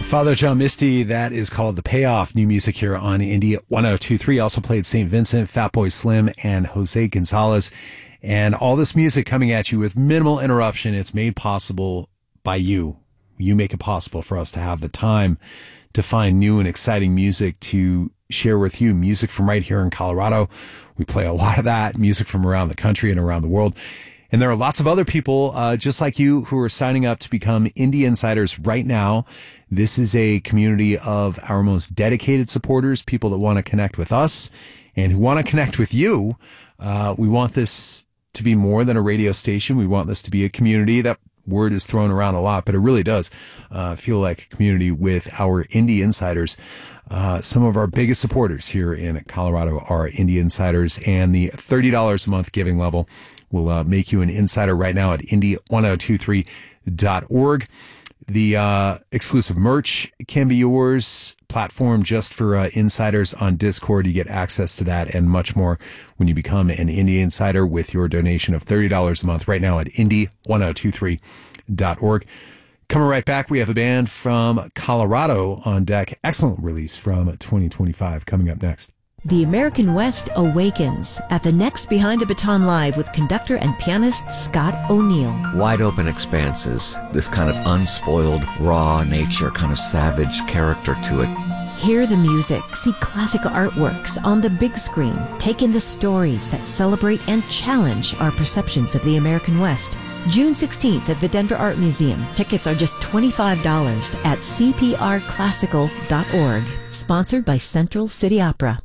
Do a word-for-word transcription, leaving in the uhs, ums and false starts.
Father John Misty, that is called The Payoff. New music here on Indie one oh two point three. Also played Saint Vincent, Fatboy Slim, and Jose Gonzalez. And all this music coming at you with minimal interruption. It's made possible by you. You make it possible for us to have the time to find new and exciting music to share with you. Music from right here in Colorado. We play a lot of that. Music from around the country and around the world. And there are lots of other people uh, just like you who are signing up to become Indie Insiders right now. This is a community of our most dedicated supporters, people that want to connect with us and who want to connect with you. Uh, we want this to be more than a radio station. We want this to be a community. That word is thrown around a lot, but it really does uh, feel like a community with our Indie Insiders. Uh, some of our biggest supporters here in Colorado are Indie Insiders, and the thirty dollars a month giving level will uh, make you an insider right now at indie one oh two three dot org. The uh, exclusive merch can be yours. Platform just for uh, insiders on Discord. You get access to that and much more when you become an Indie Insider with your donation of thirty dollars a month right now at indie one oh two three dot org. Coming right back, we have a band from Colorado on deck. Excellent release from twenty twenty-five coming up next. The American West awakens at the next Behind the Baton Live with conductor and pianist Scott O'Neill. Wide open expanses, this kind of unspoiled, raw nature, kind of savage character to it. Hear the music, see classic artworks on the big screen, take in the stories that celebrate and challenge our perceptions of the American West. June sixteenth at the Denver Art Museum. Tickets are just twenty-five dollars at c p r classical dot org. Sponsored by Central City Opera.